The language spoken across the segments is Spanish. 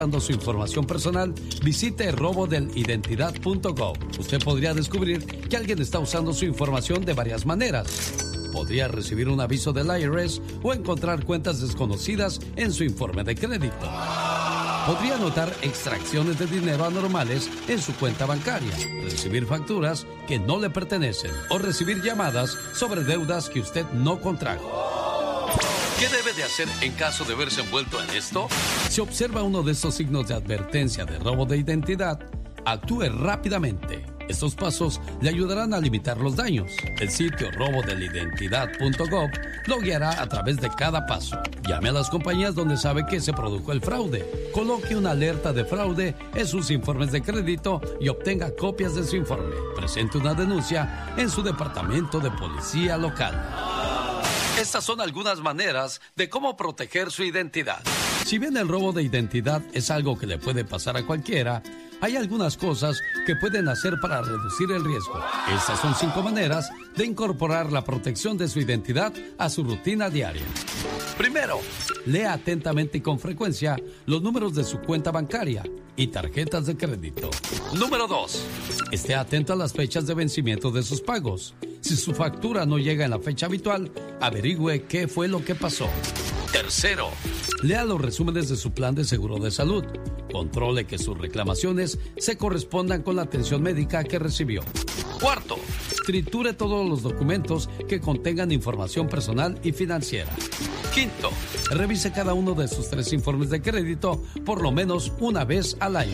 su información personal, visite robodelidentidad.gov. Usted podría descubrir que alguien está usando su información de varias maneras. Podría recibir un aviso del IRS o encontrar cuentas desconocidas en su informe de crédito. Podría notar extracciones de dinero anormales en su cuenta bancaria, recibir facturas que no le pertenecen o recibir llamadas sobre deudas que usted no contrajo. ¿Qué debe de hacer en caso de verse envuelto en esto? Si observa uno de estos signos de advertencia de robo de identidad, actúe rápidamente. Estos pasos le ayudarán a limitar los daños. El sitio robodelidentidad.gov lo guiará a través de cada paso. Llame a las compañías donde sabe que se produjo el fraude. Coloque una alerta de fraude en sus informes de crédito y obtenga copias de su informe. Presente una denuncia en su departamento de policía local. Estas son algunas maneras de cómo proteger su identidad. Si bien el robo de identidad es algo que le puede pasar a cualquiera, hay algunas cosas que pueden hacer para reducir el riesgo. Estas son 5 maneras de incorporar la protección de su identidad a su rutina diaria. Primero, lea atentamente y con frecuencia los números de su cuenta bancaria y tarjetas de crédito. Número 2, esté atento a las fechas de vencimiento de sus pagos. Si su factura no llega en la fecha habitual, averigüe qué fue lo que pasó. Tercero, lea los resúmenes de su plan de seguro de salud. Controle que sus reclamaciones se correspondan con la atención médica que recibió. Cuarto, triture todos los documentos que contengan información personal y financiera. Quinto, revise cada uno de sus 3 informes de crédito por lo menos una vez al año.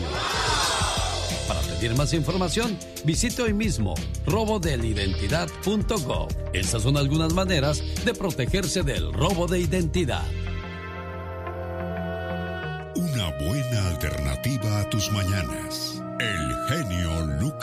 Para pedir más información, visite hoy mismo robodelidentidad.gov. Estas son algunas maneras de protegerse del robo de identidad. Una buena alternativa a tus mañanas. El genio